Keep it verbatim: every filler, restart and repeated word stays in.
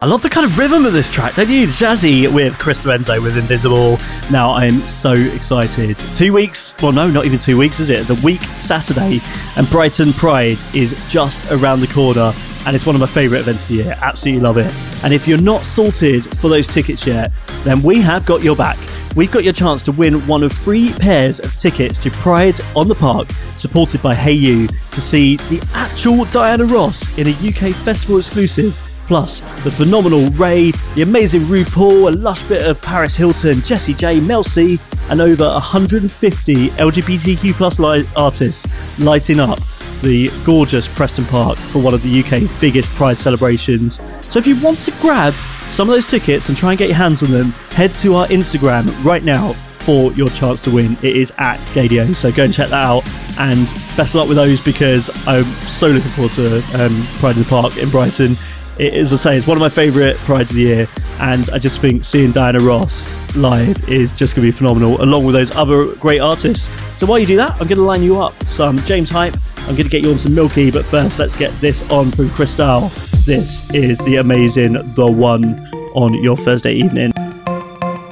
I love the kind of rhythm of this track, don't you? Jazzy with Chris Lorenzo with Invisible. Now I'm so excited. Two weeks, well no, not even two weeks, is it? The week Saturday, and Brighton Pride is just around the corner, and it's one of my favourite events of the year. Absolutely love it. And if you're not sorted for those tickets yet, then we have got your back. We've got your chance to win one of three pairs of tickets to Pride on the Park, supported by Hey You, to see the actual Diana Ross in a U K festival exclusive. Plus, the phenomenal Ray, the amazing RuPaul, a lush bit of Paris Hilton, Jessie J, Mel C, and over one hundred fifty L G B T Q plus li- artists lighting up the gorgeous Preston Park for one of the U K's biggest Pride celebrations. So if you want to grab some of those tickets and try and get your hands on them, head to our Instagram right now for your chance to win. It is at Gadio, so go and check that out, and best of luck with those, because I'm so looking forward to um, Pride in the Park in Brighton. It is, as I say, it's one of my favourite Prides of the year, and I just think seeing Diana Ross live is just going to be phenomenal, along with those other great artists. So while you do that, I'm going to line you up some James Hype. I'm going to get you on some Milky, but first let's get this on from Cristal. This is the amazing The One on your Thursday evening.